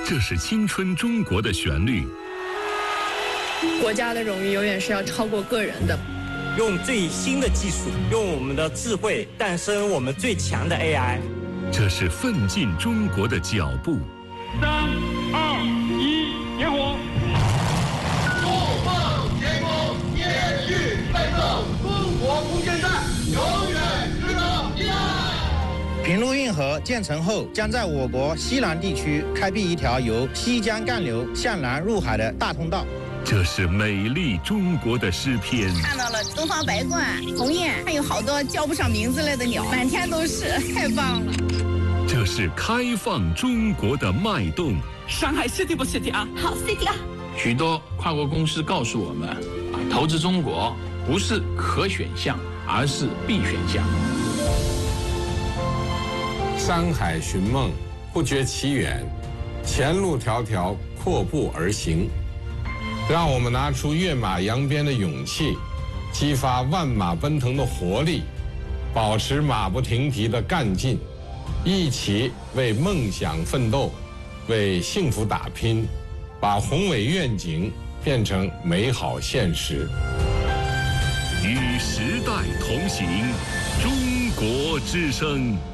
这是青春中国的旋律。 国家的荣誉永远是要超过个人的。 用最新的技术，用我们的智慧诞生我们最强的 AI。 这是奋进中国的脚步。 3、2、1，点火！ 不放天空，延续奋斗，中国空间站永远值得依赖。 平陆运河建成后，将在我国西南地区开辟一条由西江干流向南入海的大通道。 这是美丽中国的诗篇。 看到了东方白鹳、鸿雁，还有好多叫不上名字来的鸟，满天都是，太棒了。 这是开放中国的脉动。 上海 City 不 City 啊？ 好 City 啊！ 许多跨国公司告诉我们，投资中国不是可选项，而是必选项。 山海寻梦，不觉其远，前路迢迢，阔步而行。让我们拿出跃马扬鞭的勇气，激发万马奔腾的活力，保持马不停蹄的干劲，一起为梦想奋斗，为幸福打拼，把宏伟愿景变成美好现实。 与时代同行，中国之声。